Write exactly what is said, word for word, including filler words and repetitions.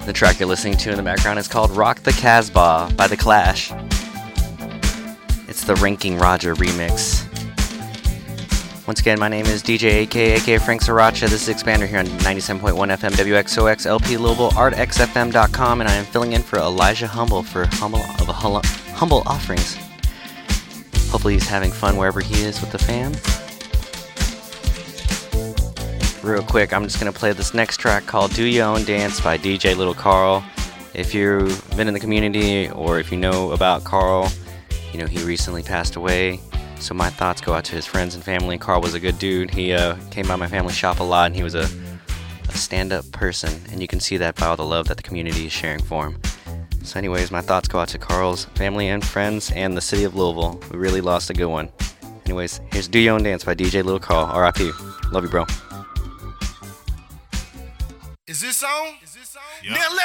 The track you're listening to in the background is called Rock the Casbah by The Clash. It's the Ranking Roger remix. Once again, my name is D J A K, aka Frank Sriracha. This is Expander here on ninety-seven point one F M W X O X L P Louisville, art x f m dot com, and I am filling in for Elijah Humble for Humble of a Hum- Humble Offerings. Hopefully he's having fun wherever he is with the fam. Real quick, I'm just going to play this next track called Do Your Own Dance by D J Little Carl. If you've been in the community or if you know about Carl, you know he recently passed away. So my thoughts go out to his friends and family. Carl was a good dude. He uh, came by my family shop a lot, and he was a, a stand-up person. And you can see that by all the love that the community is sharing for him. So anyways, my thoughts go out to Carl's family and friends and the city of Louisville. We really lost a good one. Anyways, here's Do Your Own Dance by D J Little Carl. R I P. Love you, bro. Is this on? Is this on? Yep. Now let